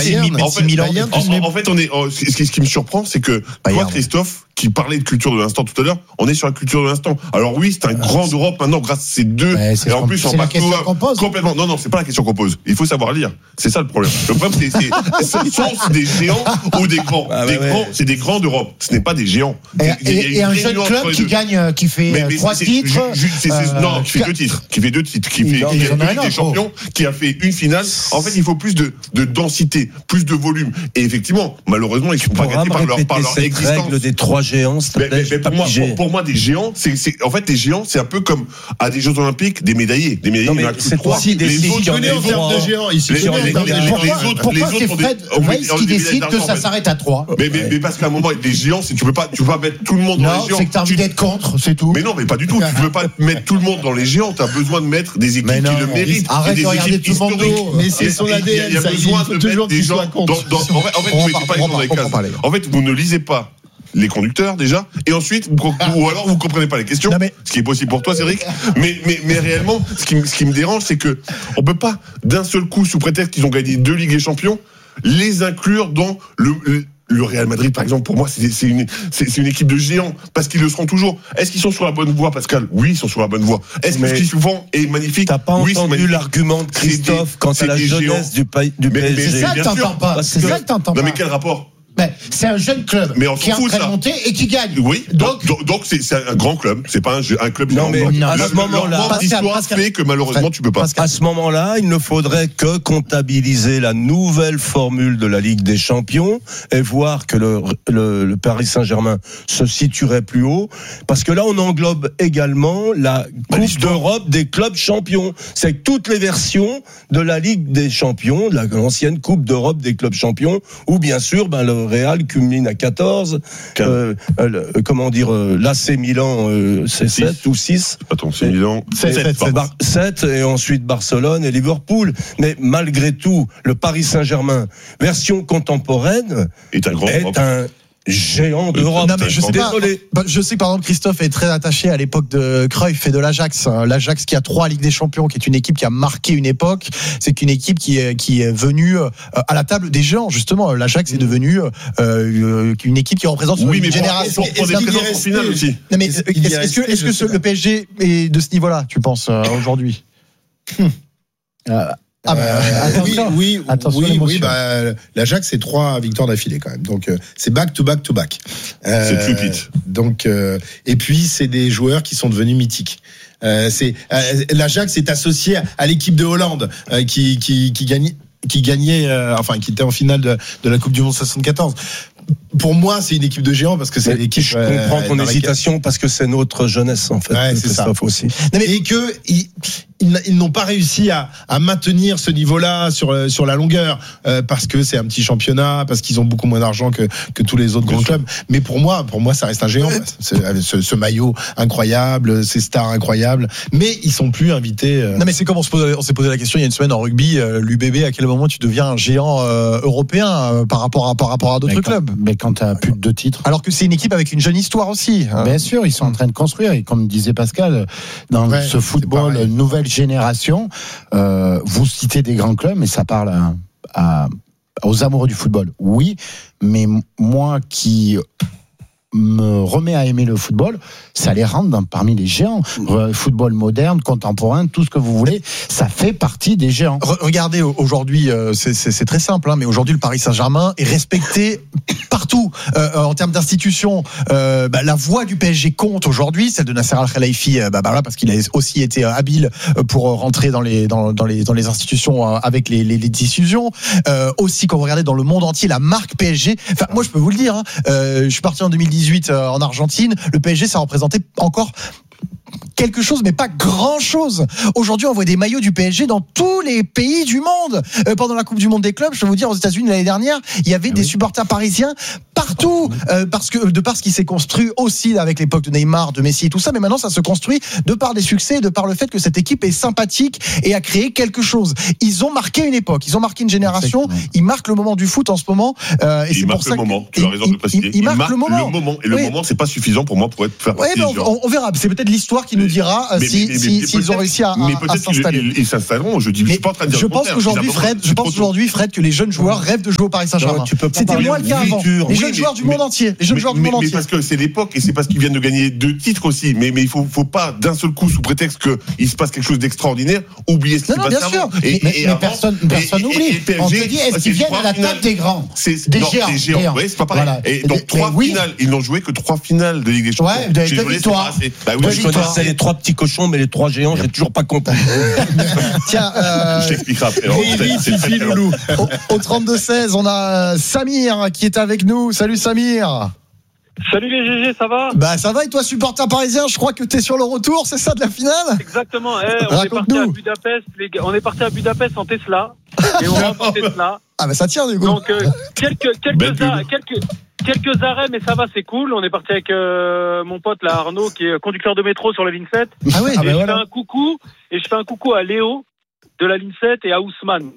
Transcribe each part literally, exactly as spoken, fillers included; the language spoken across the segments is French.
Bayern, en fait, Milan. En, en, en fait, on est. Oh, ce, qui, ce qui me surprend, c'est que Bayern, toi, Christophe, qui parlait de culture de l'instant tout à l'heure, on est sur la culture de l'instant. Alors oui, c'est un euh, grand d'Europe maintenant grâce à ces deux. Ouais, et en plus, c'est on la question qu'on pose. Complètement. Non, non, c'est pas la question qu'on pose. Il faut savoir lire. C'est ça le problème. Le problème, c'est, c'est, c'est soit des géants ou des grands. Ah, des ouais, grands, ouais. C'est des grands d'Europe. Ce n'est pas des géants. Et, et, et un jeune club qui gagne, qui fait mais, mais trois c'est, titres. C'est, c'est, c'est, euh, non, qui fait deux titres. Qui fait deux titres. Qui fait qui a Ligue des Champions, qui a fait une finale. En fait, il faut plus de de densité, plus de volume. Et effectivement, malheureusement, ils sont pas gâtés par leur par leur existence. Règle des trois géants. Mais pour moi, pour, pour moi, des géants, c'est, c'est, en fait, des géants, c'est un peu comme à des Jeux Olympiques, des médaillés. Des médaillés, non, mais c'est aussi des les autres, en termes de géants, ici. Les autres, pourquoi c'est Fred Weiss qui décide que ça s'arrête à trois? Mais, mais, mais parce qu'à un moment, des géants, c'est, tu peux pas, tu peux pas mettre tout le monde dans les géants. Non, c'est que t'as envie d'être contre, c'est tout. Mais non, mais pas du tout. Tu peux pas mettre tout le monde dans les géants. T'as besoin de mettre des équipes qui le méritent. Arrête de regarder tout le monde. Mais c'est son A D N. Il y a besoin de mettre des gens dans, en fait, vous mettez pas les gens dans les cases. En fait, vous ne lisez pas les conducteurs déjà, et ensuite vous, ou alors vous comprenez pas les questions, mais... ce qui est possible pour toi, Cédric. Mais mais mais réellement, ce qui ce qui me dérange, c'est que on peut pas d'un seul coup, sous prétexte qu'ils ont gagné deux Ligues des Champions, les inclure dans le, le Le Real Madrid, par exemple, pour moi, c'est, c'est, une, c'est, c'est une équipe de géants, parce qu'ils le seront toujours. Est-ce qu'ils sont sur la bonne voie, Pascal? Oui, ils sont sur la bonne voie. Est-ce mais que ce qu'ils font est magnifique? T'as pas oui, entendu l'argument de Christophe quant à la jeunesse du, pa- du mais, P S G? Mais c'est ça que t'entends pas. C'est ça que t'entends pas. Non, mais quel rapport? Ben, c'est un jeune club mais on qui est en train de monter et qui gagne. Oui, donc, donc, donc c'est, c'est un grand club, c'est pas un, un club. Non, mais non, à ce moment-là, l'histoire fait que malheureusement tu peux pas. À ce moment-là, il ne faudrait que comptabiliser la nouvelle formule de la Ligue des Champions et voir que le, le, le Paris Saint-Germain se situerait plus haut, parce que là on englobe également la Coupe bah, d'Europe des clubs champions. C'est toutes les versions de la Ligue des Champions, de la l'ancienne Coupe d'Europe des clubs champions, où bien sûr, ben le Real culmine à quatorze. Euh, euh, comment dire, euh, l'A C Milan, euh, c'est six. sept ou six. Attends, c'est Milan. sept et ensuite Barcelone et Liverpool. Mais malgré tout, le Paris Saint-Germain, version contemporaine, est un grand est un géant d'Europe. Non, mais je sais pas, je sais que par exemple Christophe est très attaché à l'époque de Cruyff et de l'Ajax. L'Ajax qui a trois Ligues des Champions, qui est une équipe qui a marqué une époque. C'est qu'une équipe qui est qui est venue à la table des géants justement. L'Ajax est devenue euh, une équipe qui représente oui, une mais génération. Pour, pour, pour des présents au final aussi. Non, mais est-ce, est-ce que est-ce que ce, le P S G est de ce niveau-là, tu penses aujourd'hui? hum. euh. Ah bah, euh, oui, oui, oui, oui, bah, l'Ajax c'est trois victoires d'affilée quand même, donc euh, c'est back to back to back. Euh, c'est plus vite. Donc euh, et puis c'est des joueurs qui sont devenus mythiques. Euh, c'est euh, l'Ajax est associé à l'équipe de Hollande euh, qui qui qui gagnait qui gagnait euh, enfin qui était en finale de, de la Coupe du Monde soixante-quatorze. Pour moi, c'est une équipe de géants parce que c'est mais l'équipe. Je comprends ton hésitation laquelle... parce que c'est notre jeunesse en fait. Ouais, c'est ça aussi. Non, mais... Et que ils, ils, ils n'ont pas réussi à, à maintenir ce niveau-là sur sur la longueur euh, parce que c'est un petit championnat, parce qu'ils ont beaucoup moins d'argent que que tous les autres grands clubs. Mais pour moi, pour moi, ça reste un géant. C'est, ce, ce maillot incroyable, ces stars incroyables, mais ils sont plus invités. Euh... Non, mais c'est comme on se posait, on s'est posé la question il y a une semaine en rugby, euh, l'U B B. À quel moment tu deviens un géant euh, européen euh, par rapport à par rapport à d'autres mais clubs? Quand, mais quand tu as plus de deux titres. Alors que c'est une équipe avec une jeune histoire aussi. Hein. Bien sûr, ils sont en train de construire. Et comme disait Pascal, dans ouais, ce football nouvelle génération, euh, vous citez des grands clubs, mais ça parle à, à, aux amoureux du football. Oui, mais moi qui me remets à aimer le football, ça les rend dans, parmi les géants. Mmh. Football moderne, contemporain, tout ce que vous voulez, ça fait partie des géants. Re- regardez, aujourd'hui, euh, c'est, c'est, c'est très simple, hein, mais aujourd'hui, le Paris Saint-Germain est respecté partout. Euh, en termes d'institutions, euh, bah, la voix du P S G compte aujourd'hui, celle de Nasser Al-Khelaifi, euh, bah, bah, là, parce qu'il a aussi été habile pour rentrer dans les, dans, dans les, dans les institutions euh, avec les, les, les décisions. Euh, aussi, quand vous regardez dans le monde entier, la marque P S G, enfin, moi, je peux vous le dire, hein, euh, je suis parti en deux mille dix-huit euh, en Argentine, le P S G, ça représentait encore quelque chose, mais pas grand-chose. Aujourd'hui, on voit des maillots du P S G dans tous les pays du monde. Euh, pendant la Coupe du Monde des clubs, je peux vous dire, aux États-Unis l'année dernière, il y avait ah des oui. supporters parisiens partout. partout, euh, parce que de par ce qui s'est construit aussi avec l'époque de Neymar, de Messi et tout ça, mais maintenant ça se construit de par des succès, de par le fait que cette équipe est sympathique et a créé quelque chose. Ils ont marqué une époque, ils ont marqué une génération, ils marquent le moment du foot en ce moment. Euh, et il c'est marque pour ça le moment, que, tu as raison de le préciser. Il, il, il marque, marque le, moment. le moment. Et le oui. moment, c'est pas suffisant pour moi pour être faire ouais, partie. on, on verra, c'est peut-être l'histoire qui nous dira mais, si, mais, mais, si, mais s'ils ont réussi à, mais à, à s'installer. Ils, ils s'installeront, je dis, mais je suis pas en train de dire je pense qu'aujourd'hui, Fred, je pense aujourd'hui, Fred, que les jeunes joueurs rêvent de jouer au Paris Saint-Germain. C'était moins le cas avant. Les jeunes joueurs du monde entier, les jeunes joueurs du monde entier. Mais parce que c'est l'époque et c'est parce qu'ils viennent de gagner deux titres aussi. Mais mais il faut faut pas d'un seul coup sous prétexte que il se passe quelque chose d'extraordinaire oublier ce qui se passe avant. Et personne personne n'oublie. On se dit est-ce qu'ils viennent à la table des grands, des géants, des géants. Oui, c'est pas pareil. Et donc trois finales, ils n'ont joué que trois finales de Ligue des Champions. Ouais, deux victoires. Je connaissais les trois petits cochons, mais les trois géants, j'ai toujours pas compris. Tiens, je t'expliquerai après. Au trente-deux seize, on a Samir qui est avec nous. Salut Samir. Salut les G G, ça va ? Bah ça va et toi supporter parisien, je crois que t'es sur le retour, c'est ça de la finale ? Exactement, eh, on est parti à Budapest, les gars, on est parti à Budapest en Tesla et on rentre en Tesla. Ah bah ça tient du coup. Donc euh, quelques quelques, a, quelques quelques arrêts mais ça va, c'est cool. On est parti avec euh, mon pote là Arnaud qui est conducteur de métro sur la ligne sept. Ah oui, et ah bah je voilà. fais un coucou et je fais un coucou à Léo de la ligne sept et à Ousmane.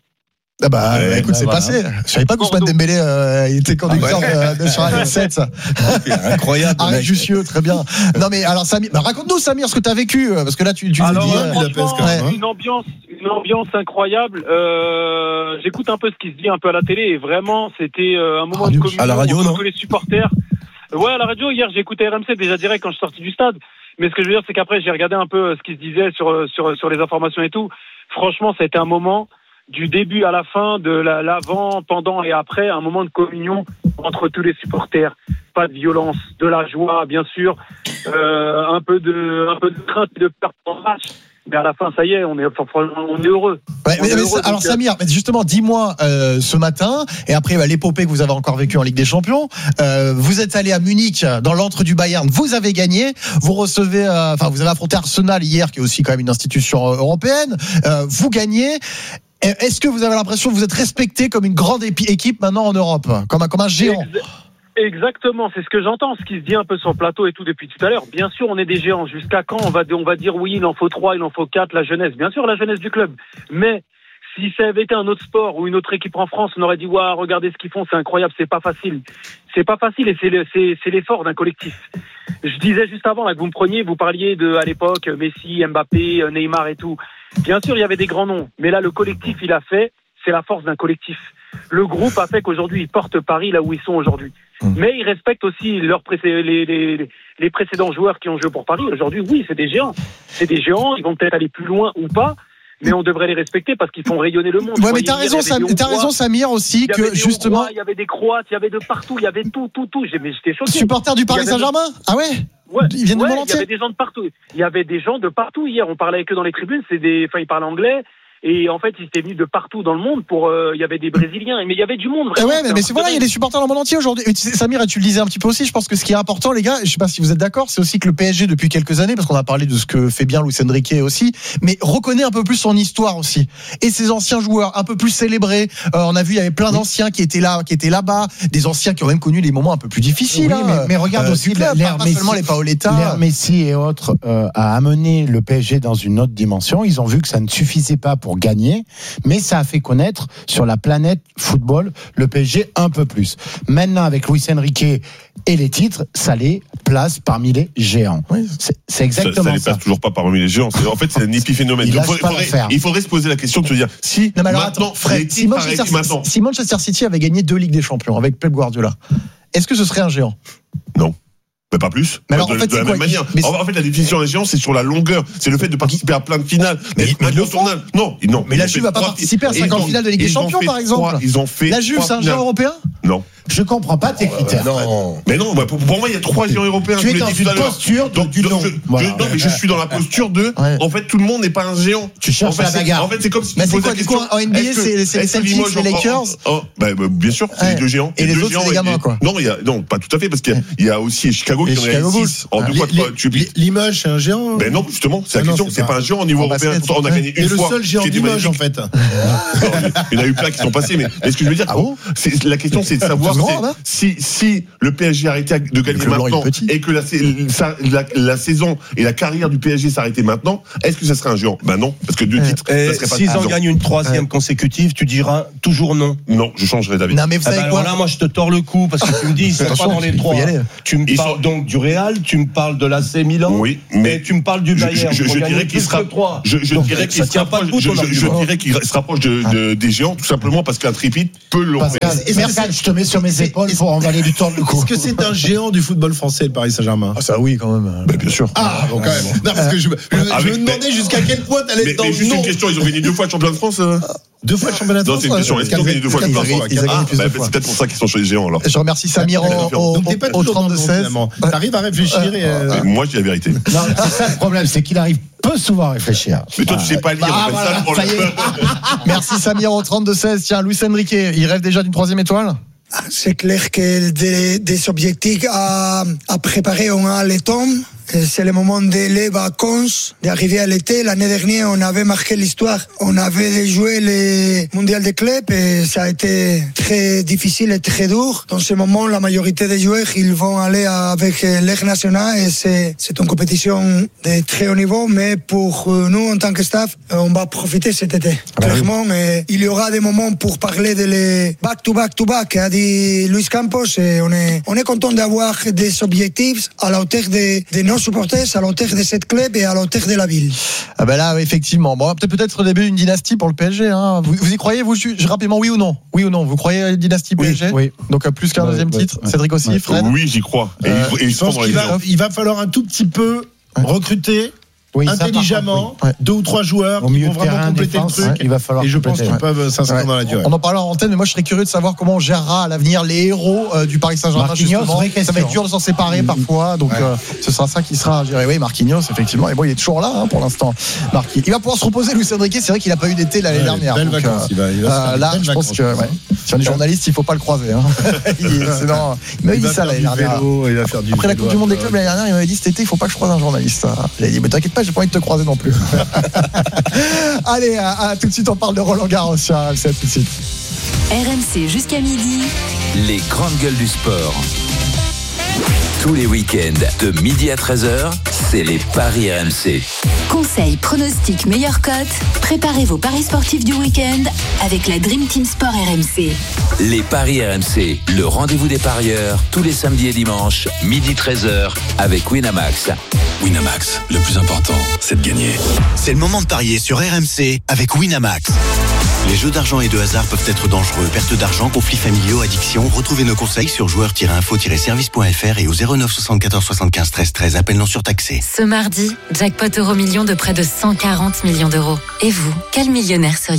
Ah bah, ouais, écoute, bah c'est voilà. passé. Je savais pas qu'Ousmane Dembélé euh, il était conducteur ah ouais. de, de sur la ligne sept. Ça. Incroyable. Arrête Jussieu, très bien. Non mais alors Samir, bah, raconte-nous Samir ce que tu as vécu parce que là tu tu alors, nous dis euh, franchement, ouais. une ambiance une ambiance incroyable. Euh, j'écoute un peu ce qui se dit un peu à la télé et vraiment c'était un moment ah, de communion à la radio, non tous les supporters. Ouais, à la radio hier, j'ai écouté R M C déjà direct quand je suis sorti du stade. Mais ce que je veux dire c'est qu'après j'ai regardé un peu ce qui se disait sur sur sur les informations et tout. Franchement, ça a été un moment du début à la fin, de la, l'avant, pendant et après, un moment de communion entre tous les supporters. Pas de violence, de la joie, bien sûr, euh, un peu de, un peu de crainte de perdre le match. Mais à la fin, ça y est, on est, on est heureux. Ouais, on mais, est mais heureux alors donc, Samir, justement, dis-moi euh, ce matin et après bah, l'épopée que vous avez encore vécue en Ligue des Champions. Euh, vous êtes allé à Munich dans l'antre du Bayern, vous avez gagné. Vous recevez, enfin, euh, vous avez affronté Arsenal hier, qui est aussi quand même une institution européenne. Euh, vous gagnez. Est-ce que vous avez l'impression que vous êtes respecté comme une grande équipe maintenant en Europe, comme un, comme un géant ? Exactement, c'est ce que j'entends, ce qui se dit un peu sur le plateau et tout depuis tout à l'heure. Bien sûr, on est des géants. Jusqu'à quand on va, on va dire oui, il en faut trois, il en faut quatre, la jeunesse. Bien sûr, la jeunesse du club. Mais si ça avait été un autre sport ou une autre équipe en France, on aurait dit waouh, regardez ce qu'ils font, c'est incroyable, c'est pas facile. C'est pas facile et c'est, le, c'est, c'est l'effort d'un collectif. Je disais juste avant là que vous me preniez, vous parliez de à l'époque Messi, Mbappé, Neymar et tout. Bien sûr, il y avait des grands noms, mais là le collectif il a fait, c'est la force d'un collectif. Le groupe a fait qu'aujourd'hui ils portent Paris là où ils sont aujourd'hui. Mmh. Mais ils respectent aussi leurs précé- les, les, les précédents joueurs qui ont joué pour Paris. Aujourd'hui, oui, c'est des géants. C'est des géants, ils vont peut-être aller plus loin ou pas. Mais on devrait les respecter parce qu'ils font rayonner le monde. Ouais, mais t'as raison, Sam, t'as raison, Samir, aussi, que justement. Il y avait des Croates, il y avait de partout, il y avait tout, tout, tout. J'étais choqué. Supporters du Paris Saint-Germain? De... Ah ouais? Ouais. Ils viennent ouais, du monde entier? Il y avait des gens de partout. Il y avait des gens de partout hier. On parlait avec eux dans les tribunes. C'est des, enfin, ils parlent anglais. Et en fait, ils étaient venus de partout dans le monde pour. Il euh, y avait des Brésiliens, mais il y avait du monde. Vraiment, ouais, mais, mais c'est voilà, il y a des supporters dans le monde entier aujourd'hui. Et tu sais, Samir, et tu le disais un petit peu aussi. Je pense que ce qui est important, les gars, je sais pas si vous êtes d'accord, c'est aussi que le P S G depuis quelques années, parce qu'on a parlé de ce que fait bien Luis Enrique aussi, mais reconnaît un peu plus son histoire aussi et ses anciens joueurs un peu plus célébrés. Euh, on a vu, il y avait plein d'anciens qui étaient là, qui étaient là-bas, des anciens qui ont même connu des moments un peu plus difficiles. Oui, hein, mais, mais regarde euh, aussi club, l'ère pas Messi, seulement les Paoletta, l'ère Messi et autres euh, a amené le P S G dans une autre dimension. Ils ont vu que ça ne suffisait pas pour gagner. Mais ça a fait connaître sur la planète football le P S G un peu plus. Maintenant, avec Luis Enrique et les titres, ça les place parmi les géants. Oui. C'est, c'est exactement ça. Ça, ça les place toujours pas parmi les géants. C'est, en fait, c'est un épiphénomène. Il, faudrait, faudrait, il faudrait se poser la question de se dire si non, maintenant, attends, Fred, si, Manchester, maintenant... si Manchester City avait gagné deux Ligues des Champions avec Pep Guardiola, est-ce que ce serait un géant? Non. Mais pas plus. Mais alors, de, en fait, de la quoi, même manière. mais en fait, la définition des géants, c'est sur la longueur. C'est le fait de participer à plein de finales. Mais, mais incontournable. Non, non. Mais la Juve va pas participer à cinquante finales de Ligue des Champions, par exemple. Trois, ils ont fait. La Juve, c'est un géant européen? Non. Je comprends pas tes critères. Euh, non. Mais non, pour, pour moi, il y a trois géants européens. Tu es dans une posture de, du non. Je, voilà. je, non, mais je suis dans la posture de. Ouais. En fait, tout le monde n'est pas un géant. Tu cherches en fait, la bagarre. En fait, c'est comme si tu posais la question. En N B A, c'est, c'est les Celtics, les Lakers. Oh, bah, bah, bien sûr, c'est ouais. les deux géants. Et les, les autres, c'est les gamins, quoi. Non, il y a, non, pas tout à fait, parce qu'il y a, il y a aussi Chicago qui en a six. En deux fois, tu Limoges, c'est un géant. Mais non, justement, c'est la question. C'est pas un géant au niveau européen. On a gagné une fois. Et le seul géant Limoges, en fait. Il y en a eu plein qui sont passés, mais ce que je veux dire, la question, c'est de savoir si, si le P S G arrêtait de gagner maintenant et que la, la, la saison et la carrière du P S G s'arrêtaient maintenant, est-ce que ça serait un géant? Ben non, parce que deux ouais. titres, et ça serait pas s'ils en gagnent une troisième ouais. consécutive, tu diras toujours non. Non, je changerai d'avis. Non, mais vous savez ah ben quoi là, moi, je te tords le cou parce que tu me dis, ils sont pas dans les trois. Tu me parles sont... donc du Real, tu me parles de l'A C Milan, oui, mais et tu me parles du Bayern. Je, je, je dirais qu'il sera. Je, je dirais qu'il se rapproche. Je, je, je dirais qu'il se rapproche de, de, des géants, tout simplement parce qu'un tripit peut le. Pascal, je te mets sur mes épaules pour emballer du tordre le cou. Est-ce que c'est un géant du football français, le Paris Saint-Germain? Ah ça oui, quand même. Bien sûr. Ah bon, quand même. Non, parce que je me demandais jusqu'à quel point t'allais être dans le. Juste une question, ils ont gagné deux fois le championnat de France. Deux fois le championnat de France. Non, c'est une question. Est-ce qu'ils ont gagné deux fois le championnat de France? Ah, bah, c'est peut-être pour ça qu'ils sont chez les géants alors. Je remercie Samir au trente-deux seize. T'arrives à réfléchir et. Moi, je dis la vérité. Non, c'est ça le problème, c'est qu'il arrive peu souvent à réfléchir. Mais toi, tu sais pas lire. Ça le problème. Merci Samir au trente-deux seize. Tiens, Luis Enrique, il rêve déjà d'une troisième étoile? C'est clair que des, des objectifs à, à préparer, on a le temps. C'est le moment de les vacances, d'arriver à l'été. L'année dernière, on avait marqué l'histoire. On avait joué le mondial des clubs et ça a été très difficile et très dur. Dans ce moment, la majorité des joueurs, ils vont aller avec l'air national et c'est, c'est une compétition de très haut niveau. Mais pour nous, en tant que staff, on va profiter cet été. Ah Clairement, oui. Et il y aura des moments pour parler de les back to back to back, a dit Luis Campos. Et on est, on est content d'avoir des objectifs à la hauteur de, de nos supporters, à la hauteur de cette club et à la hauteur de la ville. Ah ben là, effectivement. Bon, peut-être peut-être le début d'une dynastie pour le P S G. Hein. Vous, vous y croyez, vous, je, rapidement, oui ou non? Oui ou non? Vous croyez à une dynastie P S G? Oui. Donc plus qu'un ouais, deuxième ouais, titre. Ouais. Cédric aussi, ouais. Fred? Oui, j'y crois. Et euh, il, et je pense qu'il va, il va falloir un tout petit peu ouais. recruter. Oui, intelligemment, oui. deux ou trois joueurs qui vont vraiment compléter défense, le truc. Ouais, il va falloir et je pense qu'ils ouais. peuvent s'inscrire ouais. dans la durée. On en parlera en antenne, mais moi je serais curieux de savoir comment on gérera à l'avenir les héros euh, du Paris Saint-Germain. Justement, ça va être dur de s'en séparer mmh. parfois, donc ouais. euh, ce sera ça qui sera géré. Oui, Marquinhos, effectivement, et bon, il est toujours là hein, pour l'instant. Marquinhos, il va pouvoir se reposer. Luis Enrique, c'est vrai qu'il n'a pas eu d'été l'année ouais, dernière. Belle donc, vacances, euh, il va, il va euh, là, je pense que ouais. si on est journaliste, il ne faut pas le croiser. Hein. Sinon, il m'avait dit ça l'année dernière. Après la Coupe du Monde des clubs l'année dernière, il m'avait dit cet été, il ne faut pas que je croise un journaliste. Il a dit, mais t'inquiète pas, j'ai pas envie de te croiser non plus. Allez, à, à, tout de suite, on parle de Roland Garros sur R M C. À tout de suite. R M C jusqu'à midi. Les grandes gueules du sport. Tous les week-ends, de midi à treize heures, c'est les paris R M C. Conseils, pronostics, meilleures cotes. Préparez vos paris sportifs du week-end avec la Dream Team Sport R M C. Les paris R M C, le rendez-vous des parieurs, tous les samedis et dimanches, midi treize heures, avec Winamax. Winamax, le plus important, c'est de gagner. C'est le moment de parier sur R M C avec Winamax. Les jeux d'argent et de hasard peuvent être dangereux. Perte d'argent, conflits familiaux, addiction. Retrouvez nos conseils sur joueurs tiret info tiret service point f r et au zéro neuf soixante-quatorze soixante-quinze treize treize. Appel non surtaxé. Ce mardi, jackpot euro million de près de cent quarante millions d'euros. Et vous, quel millionnaire seriez-vous ?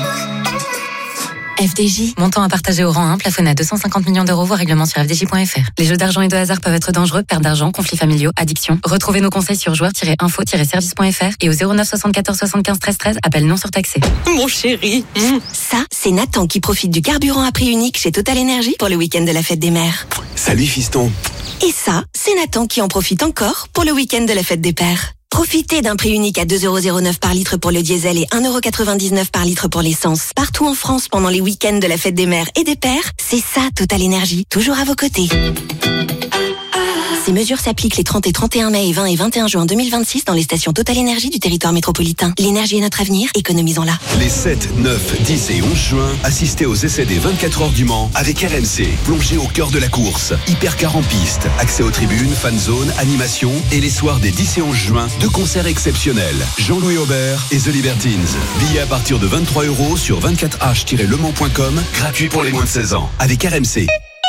F D J, montant à partager au rang un, plafonné à deux cent cinquante millions d'euros, voire règlement sur f d j point f r. Les jeux d'argent et de hasard peuvent être dangereux, perte d'argent, conflits familiaux, addiction. Retrouvez nos conseils sur joueurs tiret info tiret service point f r et au zéro neuf soixante-quatorze soixante-quinze treize treize, appel non surtaxé. Mon chéri, mmh. Ça, c'est Nathan qui profite du carburant à prix unique chez Total Energy pour le week-end de la fête des mères. Salut fiston. Et ça, c'est Nathan qui en profite encore pour le week-end de la fête des pères. Profitez d'un prix unique à deux euros zéro neuf par litre pour le diesel et un euro quatre-vingt-dix-neuf par litre pour l'essence. Partout en France pendant les week-ends de la fête des mères et des pères, c'est ça Total Energy, toujours à vos côtés. Ces mesures s'appliquent les trente et trente et un mai et vingt et vingt et un juin deux mille vingt-six dans les stations Total Energy du territoire métropolitain. L'énergie est notre avenir, économisons-la. Les sept, neuf, dix et onze juin, assistez aux essais des vingt-quatre heures du Mans avec R M C. Plongez au cœur de la course. Hypercar en piste, accès aux tribunes, fan zone, animation et les soirs des dix et onze juin, deux concerts exceptionnels. Jean-Louis Aubert et The Libertines. Billets à partir de vingt-trois euros sur vingt-quatre h tiret le mans point com, gratuit pour les moins de seize ans. Avec R M C.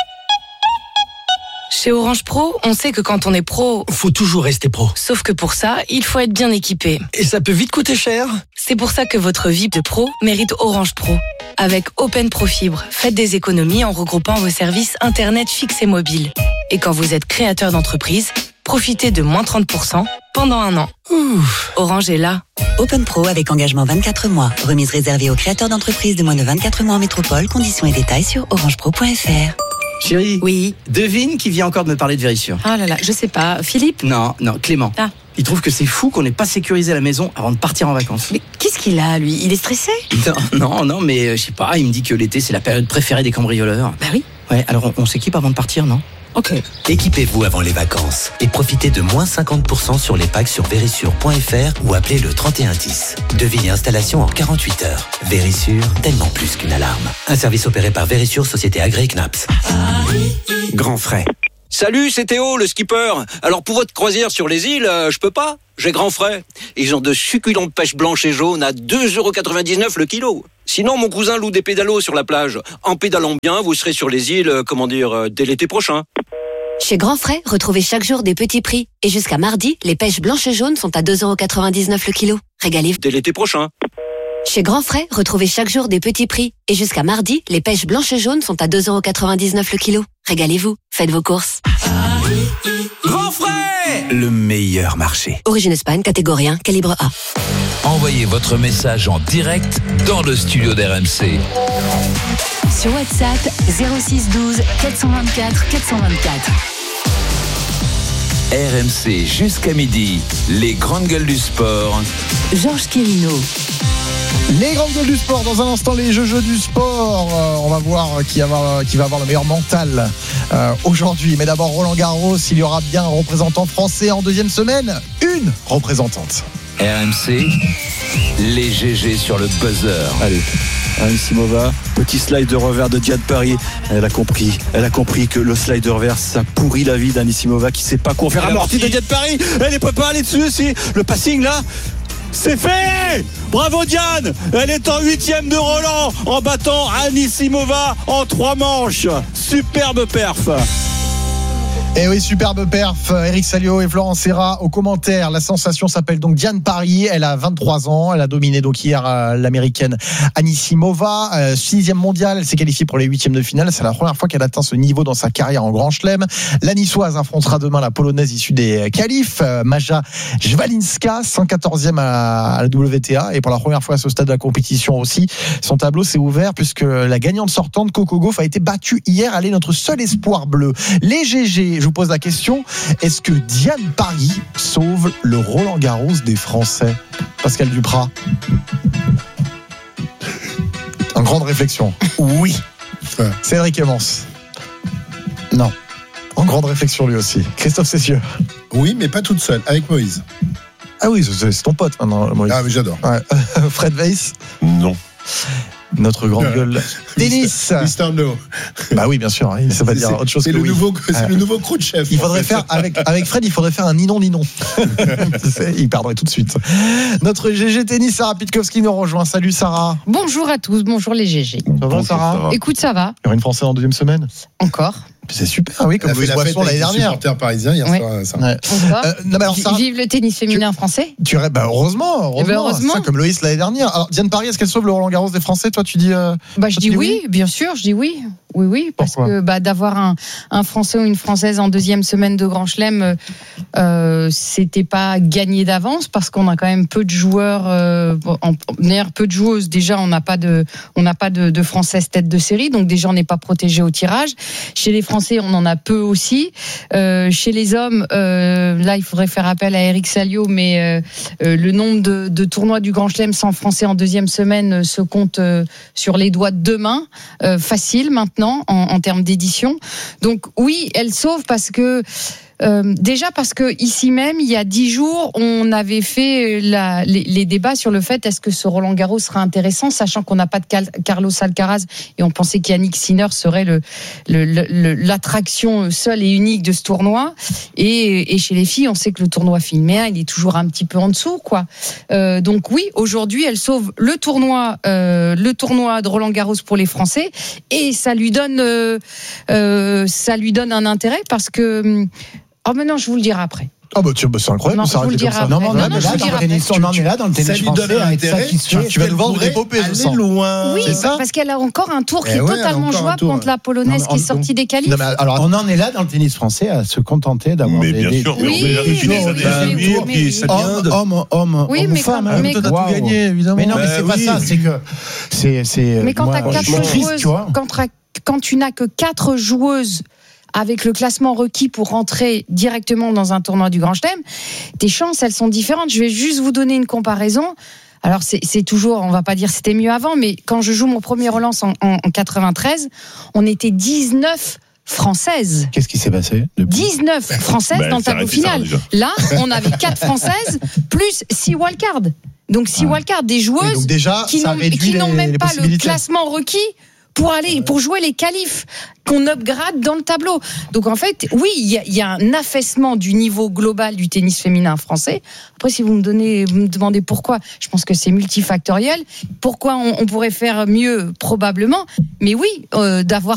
Chez Orange Pro, on sait que quand on est pro, faut toujours rester pro. Sauf que pour ça, il faut être bien équipé. Et ça peut vite coûter cher. C'est pour ça que votre vie de pro mérite Orange Pro. Avec Open Pro Fibre, faites des économies en regroupant vos services Internet fixe et mobile. Et quand vous êtes créateur d'entreprise, profitez de moins trente pour cent pendant un an. Ouf. Orange est là. Open Pro avec engagement vingt-quatre mois. Remise réservée aux créateurs d'entreprises de moins de vingt-quatre mois en métropole. Conditions et détails sur orangepro point f r. Chérie, oui. Devine qui vient encore de me parler de Vérissure. Ah là là, je sais pas. Philippe ? Non, non, Clément. Ah. Il trouve que c'est fou qu'on n'ait pas sécurisé la maison avant de partir en vacances. Mais qu'est-ce qu'il a, lui? Il est stressé? Non, non, non, mais euh, je sais pas, il me dit que l'été, c'est la période préférée des cambrioleurs. Bah oui. Ouais, alors on, on s'équipe avant de partir, non? Ok. Équipez-vous avant les vacances et profitez de moins cinquante pour cent sur les packs sur verisure point f r ou appelez le trente et un dix. Devis et installation en quarante-huit heures. Verisure, tellement plus qu'une alarme. Un service opéré par Verisure, société agréée C N A P S. Grand frais. Salut, c'est Théo, le skipper. Alors pour votre croisière sur les îles, euh, je peux pas. J'ai grand frais. Ils ont de succulentes pêches blanches et jaunes à deux euros quatre-vingt-dix-neuf le kilo. Sinon, mon cousin loue des pédalos sur la plage. En pédalant bien, vous serez sur les îles, euh, comment dire, euh, dès l'été prochain. Chez Grand Frais, retrouvez chaque jour des petits prix. Et jusqu'à mardi, les pêches blanches et jaunes sont à deux euros quatre-vingt-dix-neuf le kilo. Régalez-vous. Dès l'été prochain. Chez Grand Frais, retrouvez chaque jour des petits prix. Et jusqu'à mardi, les pêches blanches et jaunes sont à deux euros quatre-vingt-dix-neuf le kilo. Régalez-vous. Faites vos courses. Grand frais! Le meilleur marché. Origine Espagne, catégorie un, calibre A. Envoyez votre message en direct dans le studio d'R M C. Sur WhatsApp, zéro six douze quatre cent vingt-quatre quatre cent vingt-quatre. R M C jusqu'à midi, les grandes gueules du sport. Georges Quérino. Les grandes gueules du sport, dans un instant les jeux, jeux du sport. Euh, on va voir qui, avoir, qui va avoir le meilleur mental euh, aujourd'hui. Mais d'abord Roland Garros, il y aura bien un représentant français en deuxième semaine. Une représentante. R M C, les G G sur le buzzer. Allez, Anisimova, petit slide de revers de Diane Paris. Elle a compris, elle a compris que le slide de revers, ça pourrit la vie d'Anisimova qui sait pas quoi faire. Amorti de Diane Paris, elle ne peut pas aller dessus aussi. Le passing là, c'est fait. Bravo Diane, elle est en huitième de Roland en battant Anisimova en trois manches. Superbe perf. Et oui, superbe perf. Eric Salio et Florent Serra au commentaire. La sensation s'appelle donc Diane Paris. Elle a vingt-trois ans. Elle a dominé donc hier euh, l'américaine Anisimova. Euh, sixième mondiale. Elle s'est qualifiée pour les huitièmes de finale. C'est la première fois qu'elle atteint ce niveau dans sa carrière en Grand Chelem. La Niçoise affrontera demain la Polonaise issue des qualifs, euh, Maja Jwalinska, cent quatorzième à, à la W T A. Et pour la première fois à ce stade de la compétition aussi, son tableau s'est ouvert puisque la gagnante sortante, Coco Gauff, a été battue hier. Elle est notre seul espoir bleu. Les G G. Je vous pose la question, est-ce que Diane Paris sauve le Roland Garros des Français? Pascal Duprat. En grande réflexion. Oui. Cédric Emmons. Non. En grande réflexion lui aussi. Christophe Cessieux. Oui, mais pas toute seule, avec Moïse. Ah oui, c'est ton pote maintenant, Moïse. Ah, mais j'adore. Ouais. Fred Weiss. Non. Notre grande gueule tennis. Mister No. Bah oui, bien sûr. Il ne sait pas dire autre chose c'est que le oui. nouveau, c'est euh, le nouveau crew de chef. Il faudrait faire avec avec Fred, il faudrait faire un ni non ni non. Il perdrait tout de suite. Notre G G tennis, Sarah Pitkowski nous rejoint. Salut Sarah. Bonjour à tous. Bonjour les G G. Ça va Bonjour, Sarah, Sarah. Écoute, ça va. Il y aura une Française en deuxième semaine. Encore. C'est super, oui, comme Louise Boisson l'année dernière. Supporter parisien hier ouais. soir. Ça. Ouais. Euh, non, mais alors, Sarah, vive le tennis féminin tu, français. Tu aurais, bah heureusement, heureusement, ben heureusement. Ça, comme Loïs l'année dernière. Alors Diane Paris, est-ce qu'elle sauve le Roland Garros des Français? Toi, tu dis. Euh, bah, je dis oui, oui, bien sûr, je dis oui. Oui, oui, parce Pourquoi? que bah, d'avoir un, un Français ou une Française en deuxième semaine de Grand Chelem, euh, c'était pas gagné d'avance parce qu'on a quand même peu de joueurs, euh, en, d'ailleurs peu de joueuses. Déjà, on n'a pas de, on n'a pas de, de Françaises tête de série, donc déjà on n'est pas protégé au tirage. Chez les Français, on en a peu aussi. Euh, chez les hommes, euh, là, il faudrait faire appel à Eric Salio, mais euh, euh, le nombre de, de tournois du Grand Chelem sans Français en deuxième semaine euh, se compte euh, sur les doigts de deux mains, euh, facile maintenant. En, en termes d'édition. Donc oui, elle sauve parce que Euh, déjà parce que ici même, il y a dix jours, on avait fait la, les, les débats sur le fait est-ce que ce Roland Garros sera intéressant, sachant qu'on n'a pas de Cal- Carlos Alcaraz et on pensait qu'Yannick Sinner serait le, le, le, l'attraction seule et unique de ce tournoi. Et, et chez les filles, on sait que le tournoi féminin, il est toujours un petit peu en dessous, quoi. Euh, donc oui, aujourd'hui, elle sauve le tournoi, euh, le tournoi de Roland Garros pour les Français, et ça lui donne, euh, euh, ça lui donne un intérêt parce que. Oh, mais non, je vous le dirai après. Ah bah, tu, bah c'est incroyable. Non, ça je vous le dirai après. Non, mais on, non, non, non, là, je vous dans le le tennis, on en est là dans le tennis français à être satisfait. Tu vas nous vendre des popées, je sens. Loin. Oui, c'est ça parce qu'elle a encore un tour qui eh est ouais, totalement jouable tour, contre la Polonaise non, qui est on, sortie des qualifs. Non, mais alors, on en est là dans le tennis français à se contenter d'avoir mais des, bien des, sûr, des, mais on est là depuis des années à venir, puis ça vient de... hommes, hommes, oui, hommes, mais femmes. quand, mais toi, t'as tout gagné, évidemment. Mais non, mais bah, c'est oui. pas ça. C'est que c'est, c'est. Mais quand moi, t'as quatre je suis triste, joueuses, tu vois. quand, quand tu n'as que quatre joueuses avec le classement requis pour rentrer directement dans un tournoi du Grand Chelem, tes chances, elles sont différentes. Je vais juste vous donner une comparaison. Alors c'est, c'est toujours, on va pas dire c'était mieux avant, mais quand je joue mon premier relance en, en, en quatre-vingt-treize, on était dix-neuf françaises. Qu'est-ce qui s'est passé depuis dix-neuf françaises bah, dans le tableau final. Là, on avait quatre françaises plus six wildcards. Donc six ah. wildcards, des joueuses déjà, qui n'ont, qui n'ont les, même les pas le classement requis pour aller, pour jouer les qualifs qu'on upgrade dans le tableau. Donc en fait, oui, il y, y a un affaissement du niveau global du tennis féminin français. Après, si vous me donnez, vous me demandez pourquoi, je pense que c'est multifactoriel. Pourquoi on, on pourrait faire mieux, probablement. Mais oui, euh, d'avoir